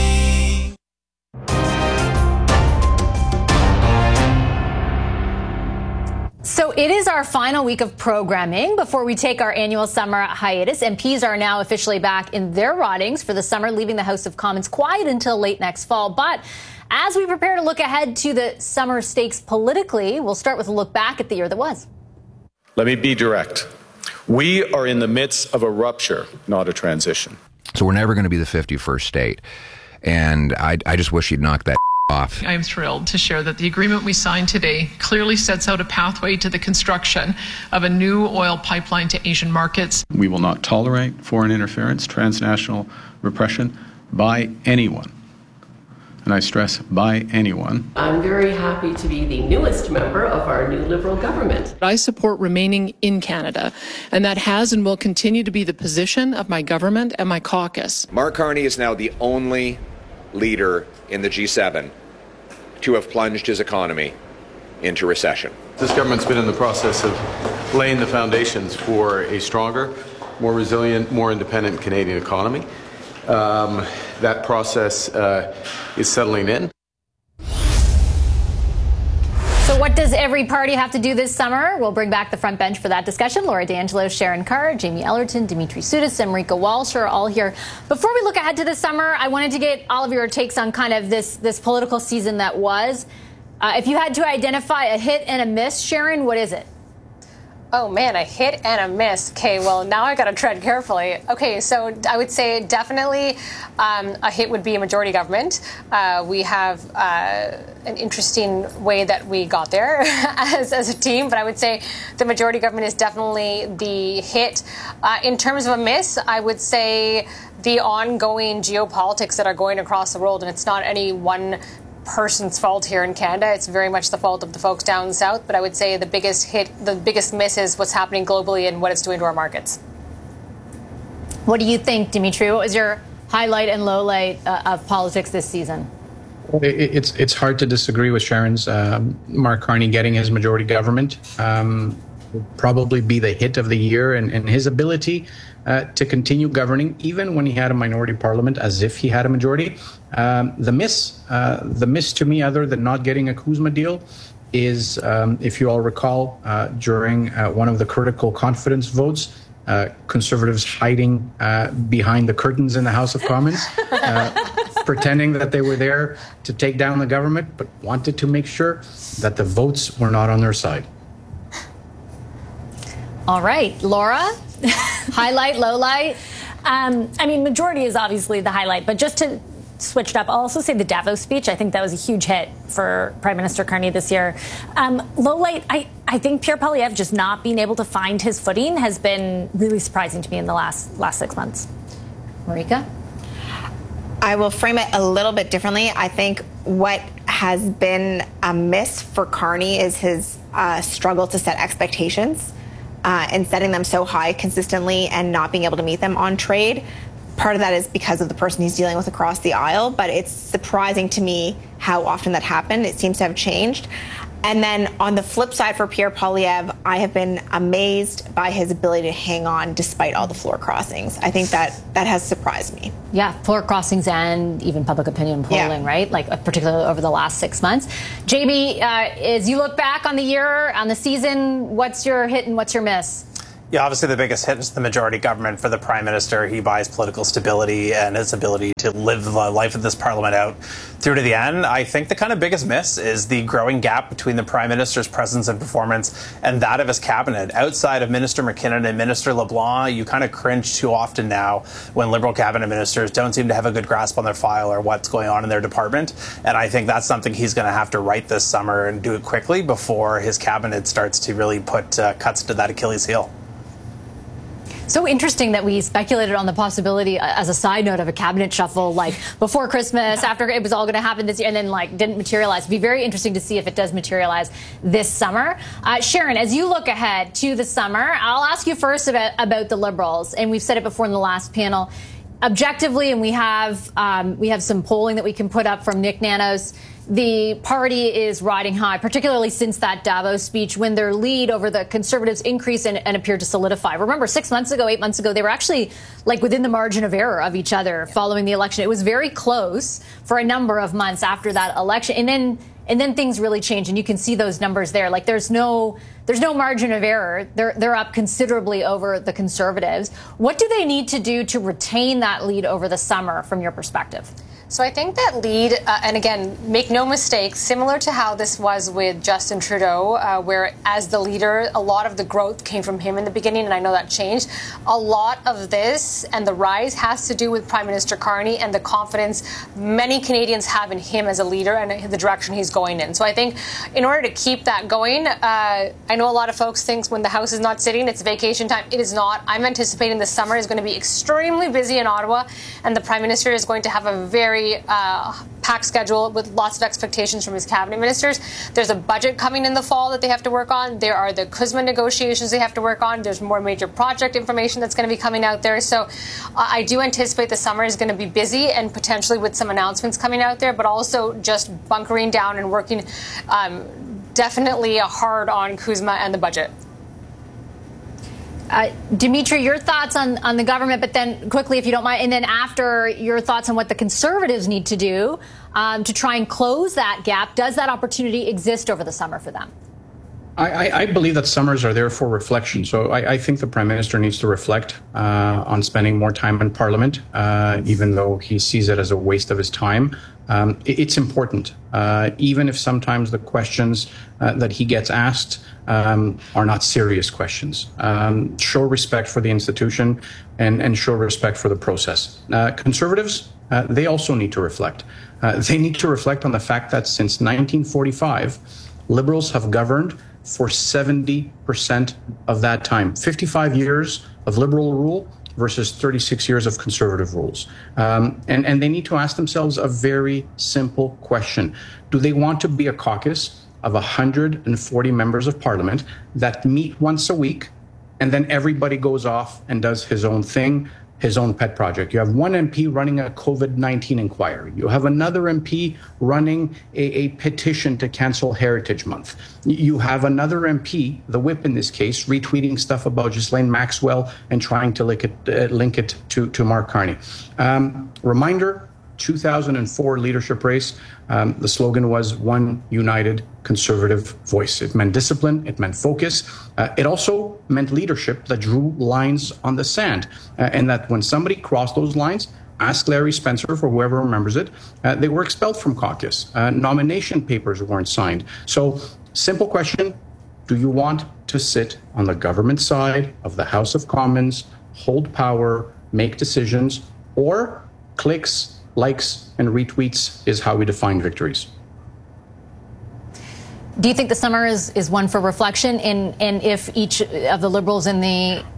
So it is our final week of programming before we take our annual summer hiatus. M Ps are now officially back in their ridings for the summer, leaving the House of Commons quiet until late next fall. But as we prepare to look ahead to the summer stakes politically, we'll start with a look back at the year that was. Let me be direct. We are in the midst of a rupture, not a transition. So we're never going to be the fifty-first state. And I, I just wish you'd knock that off. I am thrilled to share that the agreement we signed today clearly sets out a pathway to the construction of a new oil pipeline to Asian markets. We will not tolerate foreign interference, transnational repression by anyone. And I stress, by anyone. I'm very happy to be the newest member of our new Liberal government. I support remaining in Canada, and that has and will continue to be the position of my government and my caucus. Mark Carney is now the only leader in the G seven to have plunged his economy into recession. This government's been in the process of laying the foundations for a stronger, more resilient, more independent Canadian economy. Um, that process uh, is settling in. So what does every party have to do this summer? We'll bring back the front bench for that discussion. Laura D'Angelo, Sharon Carr, Jamie Ellerton, Dimitri Soudis, and Marika Walsh are all here. Before we look ahead to the summer, I wanted to get all of your takes on kind of this, this political season that was. Uh, if you had to identify a hit and a miss, Sharon, what is it? Oh, man, a hit and a miss. Okay, well, now I got to tread carefully. Okay, so I would say definitely um, a hit would be a majority government. Uh, we have uh, an interesting way that we got there as, as a team, but I would say the majority government is definitely the hit. Uh, in terms of a miss, I would say the ongoing geopolitics that are going across the world, and it's not any one person's fault here in Canada. It's very much the fault of the folks down south, but I would say the biggest hit, the biggest miss is what's happening globally and what it's doing to our markets. What do you think, Dimitri? What was your highlight and low light uh, of politics this season? It's it's hard to disagree with Sharon's. Um, Mark Carney getting his majority government um, will probably be the hit of the year, and, and his ability uh, to continue governing, even when he had a minority parliament, as if he had a majority. Um, the miss, uh, the miss to me, other than not getting a CUSMA deal, is, um, if you all recall, uh, during uh, one of the critical confidence votes, uh, Conservatives hiding uh, behind the curtains in the House of Commons, uh, pretending that they were there to take down the government, but wanted to make sure that the votes were not on their side. All right, Laura, highlight, low light. Um, I mean, majority is obviously the highlight, but just to switch it up, I'll also say the Davos speech. I think that was a huge hit for Prime Minister Carney this year. Um, low light, I, I think Pierre Poilievre just not being able to find his footing has been really surprising to me in the last last six months. Marika? I will frame it a little bit differently. I think what has been a miss for Carney is his uh, struggle to set expectations uh, and setting them so high consistently and not being able to meet them on trade. Part of that is because of the person he's dealing with across the aisle, but it's surprising to me how often that happened. It seems to have changed. And then on the flip side for Pierre Poilievre, I have been amazed by his ability to hang on despite all the floor crossings. I think that that has surprised me. Yeah, floor crossings and even public opinion polling, Yeah. right? Like uh, particularly over the last six months. Jamie, uh, as you look back on the year, on the season, what's your hit and what's your miss? Yeah, obviously the biggest hit is the majority government for the Prime Minister. He buys political stability and his ability to live the life of this Parliament out through to the end. I think the kind of biggest miss is the growing gap between the Prime Minister's presence and performance and that of his cabinet. Outside of Minister McKinnon and Minister LeBlanc, you kind of cringe too often now when Liberal cabinet ministers don't seem to have a good grasp on their file or what's going on in their department. And I think that's something he's going to have to right this summer and do it quickly before his cabinet starts to really put uh, cuts to that Achilles heel. So interesting that we speculated on the possibility, uh, as a side note, of a cabinet shuffle, like before Christmas, after it was all going to happen this year, and then like didn't materialize. It'd be very interesting to see if it does materialize this summer. Uh, Sharon, as you look ahead to the summer, I'll ask you first about, about the Liberals, and we've said it before in the last panel. Objectively, and we have um, we have some polling that we can put up from Nick Nanos. The party is riding high, particularly since that Davos speech, when their lead over the Conservatives increased and, and appeared to solidify. Remember, six months ago, eight months ago, they were actually like within the margin of error of each other following the election. It was very close for a number of months after that election, and then and then things really changed, and you can see those numbers there. Like there's no there's no margin of error. They're they're up considerably over the Conservatives. What do they need to do to retain that lead over the summer, from your perspective? So I think that lead, uh, and again, make no mistake, similar to how this was with Justin Trudeau, uh, where as the leader, a lot of the growth came from him in the beginning, and I know that changed. A lot of this and the rise has to do with Prime Minister Carney and the confidence many Canadians have in him as a leader and the direction he's going in. So I think in order to keep that going, uh, I know a lot of folks think when the House is not sitting, it's vacation time. It is not. I'm anticipating the summer is going to be extremely busy in Ottawa, and the Prime Minister is going to have a very Uh, packed schedule with lots of expectations from his cabinet ministers. There's a budget coming in the fall that they have to work on. There are the C U S M A negotiations they have to work on. There's more major project information that's going to be coming out there. So uh, I do anticipate the summer is going to be busy and potentially with some announcements coming out there, but also just bunkering down and working um, definitely hard on C U S M A and the budget. Uh, Dimitri, your thoughts on, on the government, but then quickly, if you don't mind, and then after, your thoughts on what the Conservatives need to do um, to try and close that gap. Does that opportunity exist over the summer for them? I, I, I believe that summers are there for reflection. So I, I think the Prime Minister needs to reflect uh, on spending more time in Parliament, uh, even though he sees it as a waste of his time. Um, it, it's important, uh, even if sometimes the questions uh, that he gets asked um, are not serious questions. Um, show respect for the institution and, and show respect for the process. Uh, Conservatives, uh, they also need to reflect. Uh, they need to reflect on the fact that since nineteen forty-five, Liberals have governed for seventy percent of that time. fifty-five years of Liberal rule versus thirty-six years of Conservative rules. Um, and, and they need to ask themselves a very simple question. Do they want to be a caucus of one hundred forty members of Parliament that meet once a week, and then everybody goes off and does his own thing, his own pet project? You have one M P running a COVID nineteen inquiry. You have another M P running a, a petition to cancel Heritage Month. You have another M P, the whip in this case, retweeting stuff about Ghislaine Maxwell and trying to link it, uh, link it to, to Mark Carney. Um, reminder, two thousand four leadership race, um, the slogan was one united Conservative voice. It meant discipline, it meant focus. Uh, it also meant leadership that drew lines on the sand, uh, and that when somebody crossed those lines, ask Larry Spencer, for whoever remembers it, uh, they were expelled from caucus. Uh, nomination papers weren't signed. So, simple question, do you want to sit on the government side of the House of Commons, hold power, make decisions, or clicks, likes, and retweets is how we define victories? Do you think the summer is, is one for reflection? And, and if each of the Liberals in the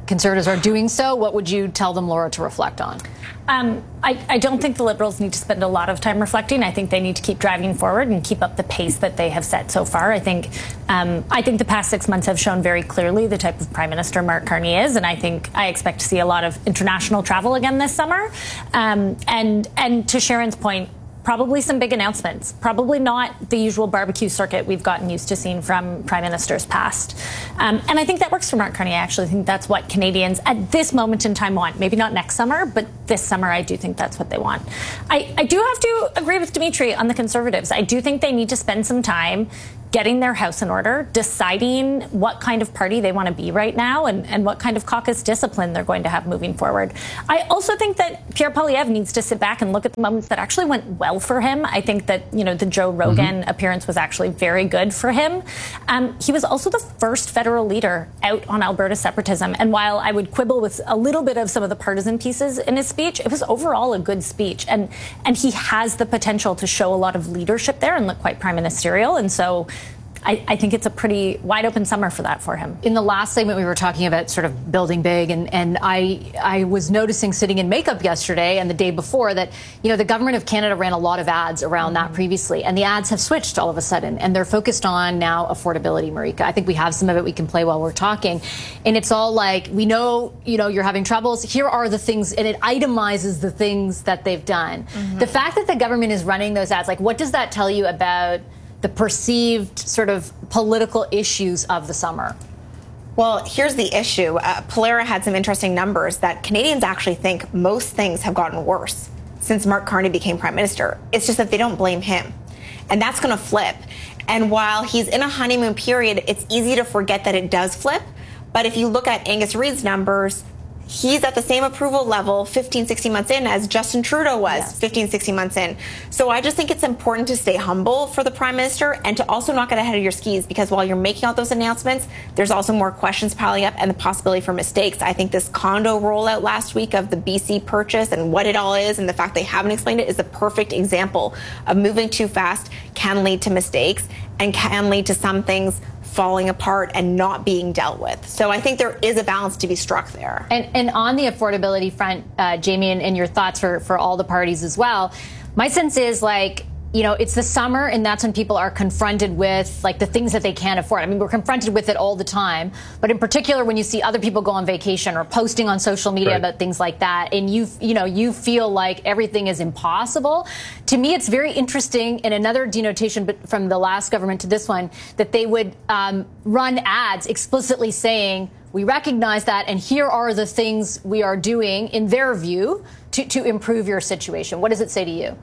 Conservatives are doing so. What would you tell them, Laura, to reflect on? Um, I, I don't think the Liberals need to spend a lot of time reflecting. I think they need to keep driving forward and keep up the pace that they have set so far. I think um, I think the past six months have shown very clearly the type of Prime Minister Mark Carney is, and I think I expect to see a lot of international travel again this summer. Um, and and to Sharon's point, probably some big announcements. Probably not the usual barbecue circuit we've gotten used to seeing from prime ministers past. Um, and I think that works for Mark Carney. I actually think that's what Canadians at this moment in time want. Maybe not next summer, but this summer I do think that's what they want. I, I do have to agree with Dimitri on the Conservatives. I do think they need to spend some time getting their house in order, deciding what kind of party they want to be right now and, and what kind of caucus discipline they're going to have moving forward. I also think that Pierre Poilievre needs to sit back and look at the moments that actually went well for him. I think that, you know, the Joe Rogan mm-hmm. appearance was actually very good for him. Um, he was also the first federal leader out on Alberta separatism. And while I would quibble with a little bit of some of the partisan pieces in his speech, it was overall a good speech. And, and he has the potential to show a lot of leadership there and look quite prime ministerial. And so I, I think it's a pretty wide open summer for that for him. In the last segment, we were talking about sort of building big, and, and I I was noticing sitting in makeup yesterday and the day before that, you know, the government of Canada ran a lot of ads around mm-hmm. that previously, and the ads have switched all of a sudden, and they're focused on now affordability, Marika. I think we have some of it we can play while we're talking, and it's all like, we know, you know, you're having troubles. Here are the things, and it itemizes the things that they've done. Mm-hmm. The fact that the government is running those ads, like, what does that tell you about the perceived sort of political issues of the summer? Well, here's the issue. Uh, Polera had some interesting numbers that Canadians actually think most things have gotten worse since Mark Carney became prime minister. It's just that they don't blame him. And that's going to flip. And while he's in a honeymoon period, it's easy to forget that it does flip. But if you look at Angus Reid's numbers, he's at the same approval level fifteen, sixteen months in as Justin Trudeau was yes. fifteen, sixteen months in. So I just think it's important to stay humble for the Prime Minister and to also not get ahead of your skis, because while you're making all those announcements, there's also more questions piling up and the possibility for mistakes. I think this condo rollout last week of the B C purchase and what it all is and the fact they haven't explained it is a perfect example of moving too fast can lead to mistakes and can lead to some things falling apart and not being dealt with. So I think there is a balance to be struck there. And, and on the affordability front, uh, Jamie, and, and your thoughts for, for all the parties as well, my sense is like, you know, it's the summer and that's when people are confronted with like the things that they can't afford. I mean, we're confronted with it all the time, but in particular when you see other people go on vacation or posting on social media right. about things like that, and you, you know, you feel like everything is impossible. To me, it's very interesting, in another denotation but from the last government to this one, that they would um, run ads explicitly saying, we recognize that, and here are the things we are doing, in their view, to, to improve your situation. What does it say to you?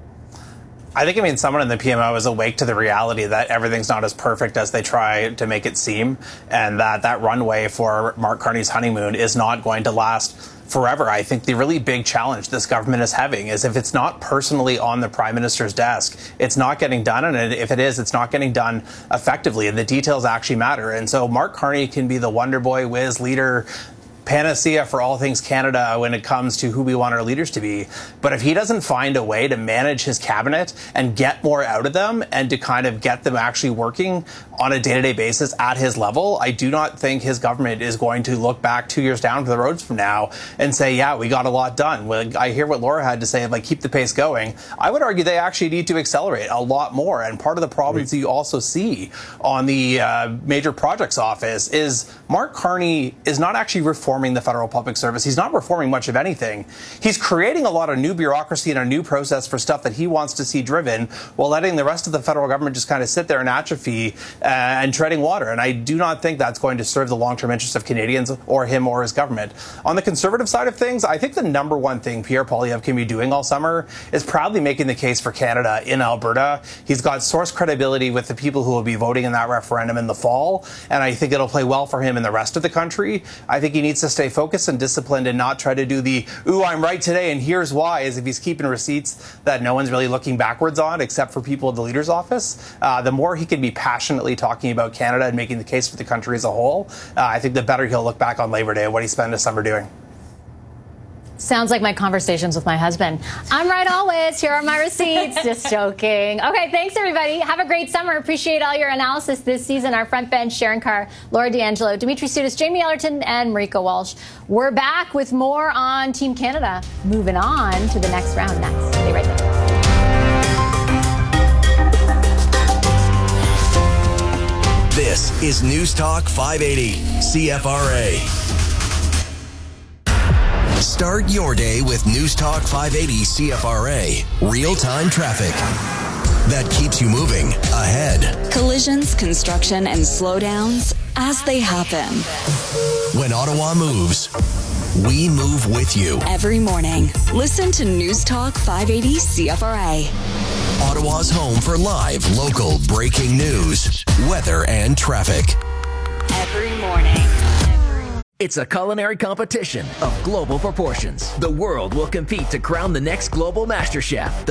I think it means someone in the P M O is awake to the reality that everything's not as perfect as they try to make it seem, and that that runway for Mark Carney's honeymoon is not going to last forever. I think the really big challenge this government is having is if it's not personally on the Prime Minister's desk, it's not getting done, and if it is, it's not getting done effectively, and the details actually matter. And so Mark Carney can be the wonder boy, whiz leader, panacea for all things Canada when it comes to who we want our leaders to be. But if he doesn't find a way to manage his cabinet and get more out of them and to kind of get them actually working on a day-to-day basis at his level, I do not think his government is going to look back two years down the road from now and say, yeah, we got a lot done. Well, I hear what Laura had to say, like, keep the pace going. I would argue they actually need to accelerate a lot more. And part of the problems you also see on the uh, major projects office is Mark Carney is not actually reforming the federal public service. He's not reforming much of anything. He's creating a lot of new bureaucracy and a new process for stuff that he wants to see driven, while letting the rest of the federal government just kind of sit there and atrophy uh, and treading water. And I do not think that's going to serve the long-term interests of Canadians or him or his government. On the Conservative side of things, I think the number one thing Pierre Poilievre can be doing all summer is proudly making the case for Canada in Alberta. He's got source credibility with the people who will be voting in that referendum in the fall, and I think it'll play well for him in the rest of the country. I think he needs to stay focused and disciplined and not try to do the, ooh, I'm right today and here's why, as if he's keeping receipts that no one's really looking backwards on except for people at the leader's office. Uh, the more he can be passionately talking about Canada and making the case for the country as a whole, uh, I think the better he'll look back on Labor Day and what he spent his summer doing. Sounds like my conversations with my husband. I'm right always. Here are my receipts. Just joking. Okay, thanks everybody. Have a great summer. Appreciate all your analysis this season. Our front bench, Sharon Carr, Laura D'Angelo, Dimitri Soudis, Jamie Ellerton, and Marika Walsh. We're back with more on Team Canada. Moving on to the next round next. Stay right there. This is News Talk five eighty C F R A. Start your day with News Talk five eighty C F R A. Real-time traffic that keeps you moving ahead. Collisions, construction, and slowdowns as they happen. When Ottawa moves, we move with you. Every morning, listen to News Talk five eighty C F R A. Ottawa's home for live, local, breaking news, weather, and traffic. Every morning. It's a culinary competition of global proportions. The world will compete to crown the next global master chef.